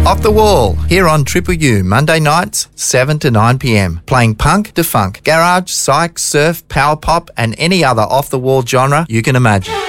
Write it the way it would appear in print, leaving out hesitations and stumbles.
Off the Wall, here on Triple U, Monday nights, 7 to 9 p.m. Playing punk to funk, garage, psych, surf, power pop and any other off-the-wall genre you can imagine.